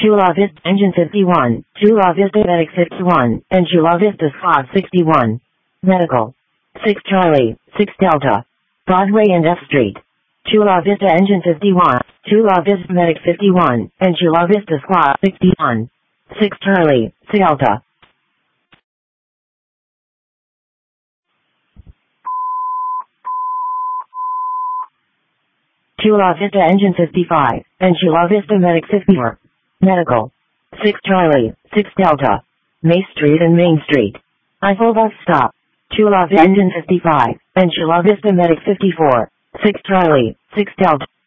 Chula Vista Engine 51, Chula Vista Medic 61, and Chula Vista Squad 61. Medical. 6 Charlie, 6 Delta. Broadway and F Street. Chula Vista Engine 51, Chula Vista Medic 51, and Chula Vista Squad 61. 6 Charlie, 6 Delta. Chula Vista Engine 55, and Chula Vista Medic 54. Medical. 6 Charlie, 6 Delta. May Street and Main Street. Eiffel bus stop. Chula Vista Engine 55, and Chula Vista Medic 54. 6 Charlie, 6 Delta.